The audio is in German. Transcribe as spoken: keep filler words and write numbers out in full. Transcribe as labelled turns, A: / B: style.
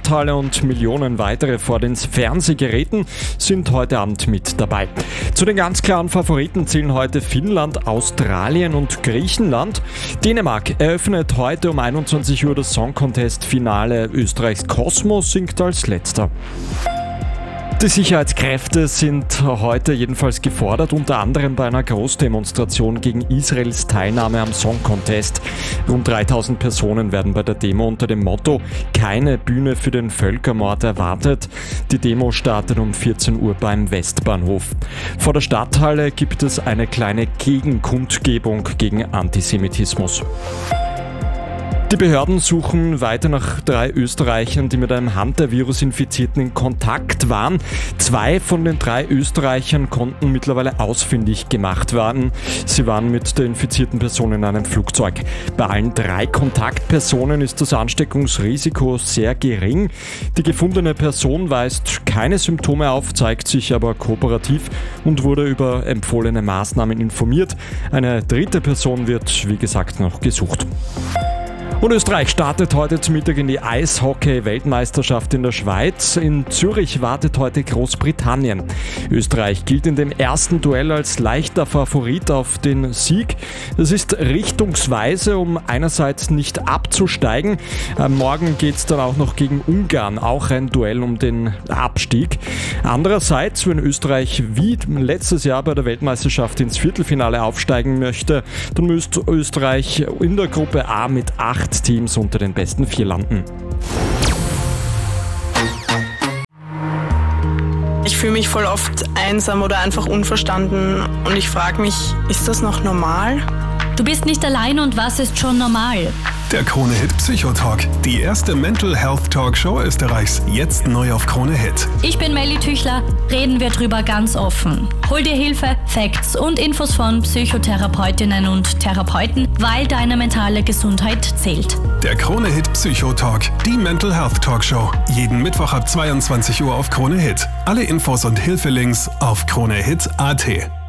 A: Stadthalle und Millionen weitere vor den Fernsehgeräten sind heute Abend mit dabei. Zu den ganz klaren Favoriten zählen heute Finnland, Australien und Griechenland. Dänemark eröffnet heute um einundzwanzig Uhr das Song Contest Finale. Österreichs Cosmo singt als letzter. Die Sicherheitskräfte sind heute jedenfalls gefordert, unter anderem bei einer Großdemonstration gegen Israels Teilnahme am Song Contest. Rund dreitausend Personen werden bei der Demo unter dem Motto „Keine Bühne für den Völkermord" erwartet. Die Demo startet um vierzehn Uhr beim Westbahnhof. Vor der Stadthalle gibt es eine kleine Gegenkundgebung gegen Antisemitismus. Die Behörden suchen weiter nach drei Österreichern, die mit einem Hunter-Virus-Infizierten in Kontakt waren. Zwei von den drei Österreichern konnten mittlerweile ausfindig gemacht werden. Sie waren mit der infizierten Person in einem Flugzeug. Bei allen drei Kontaktpersonen ist das Ansteckungsrisiko sehr gering. Die gefundene Person weist keine Symptome auf, zeigt sich aber kooperativ und wurde über empfohlene Maßnahmen informiert. Eine dritte Person wird, wie gesagt, noch gesucht. Und Österreich startet heute zum Mittag in die Eishockey-Weltmeisterschaft in der Schweiz. In Zürich wartet heute Großbritannien. Österreich gilt in dem ersten Duell als leichter Favorit auf den Sieg. Das ist richtungsweise, um einerseits nicht abzusteigen. Morgen geht es dann auch noch gegen Ungarn, auch ein Duell um den Abstieg. Andererseits, wenn Österreich wie letztes Jahr bei der Weltmeisterschaft ins Viertelfinale aufsteigen möchte, dann müsste Österreich in der Gruppe A mit acht Teams unter den besten vier landen.
B: Ich fühle mich voll oft einsam oder einfach unverstanden und ich frage mich, ist das noch normal?
C: Du bist nicht allein und was ist schon normal?
D: Der Krone-Hit Psychotalk, die erste Mental Health Talkshow Österreichs, jetzt neu auf Krone-Hit.
C: Ich bin Melly Tüchler, reden wir drüber ganz offen. Hol dir Hilfe, Facts und Infos von Psychotherapeutinnen und Therapeuten, weil deine mentale Gesundheit zählt.
D: Der Krone-Hit Psychotalk, die Mental Health Talkshow, jeden Mittwoch ab zweiundzwanzig Uhr auf Krone-Hit. Alle Infos und Hilfelinks auf kronehit punkt at.